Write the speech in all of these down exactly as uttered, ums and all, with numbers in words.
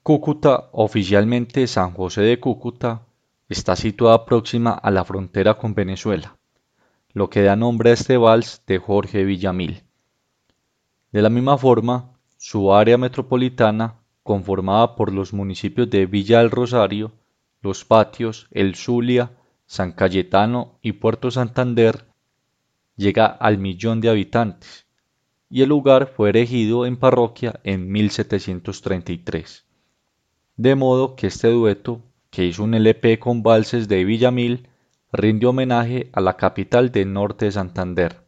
Cúcuta, oficialmente San José de Cúcuta, está situada próxima a la frontera con Venezuela, lo que da nombre a este vals de Jorge Villamil. De la misma forma, su área metropolitana, conformada por los municipios de Villa del Rosario, Los Patios, El Zulia, San Cayetano y Puerto Santander, llega al millón de habitantes, y el lugar fue erigido en parroquia en mil setecientos treinta y tres. De modo que este dueto, que hizo un L P con valses de Villamil, rinde homenaje a la capital del norte de Santander.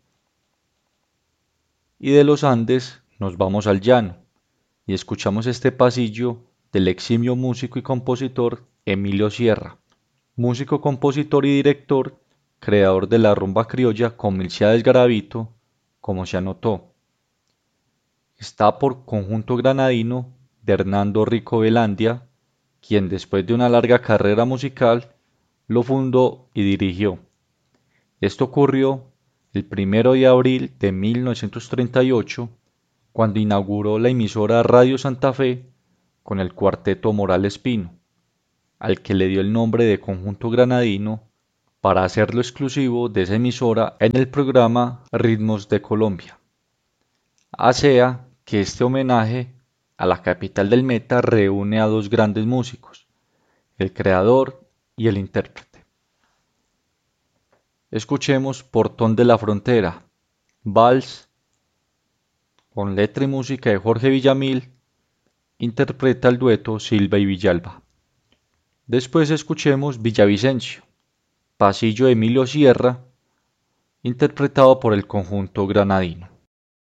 Y de los Andes nos vamos al llano, y escuchamos este pasillo del eximio músico y compositor Emilio Sierra, músico, compositor y director, creador de la rumba criolla con Milciades Garavito, como se anotó. Está por conjunto granadino de Hernando Rico Velandia, quien después de una larga carrera musical lo fundó y dirigió. Esto ocurrió el primero de abril de mil novecientos treinta y ocho, cuando inauguró la emisora Radio Santa Fe con el cuarteto Morales Pino, al que le dio el nombre de Conjunto Granadino para hacerlo exclusivo de esa emisora en el programa Ritmos de Colombia. Asea que este homenaje a la capital del Meta reúne a dos grandes músicos, el creador y el intérprete. Escuchemos Portón de la Frontera, vals con letra y música de Jorge Villamil, interpreta el dueto Silva y Villalba. Después escuchemos Villavicencio, pasillo de Emilio Sierra, interpretado por el conjunto granadino.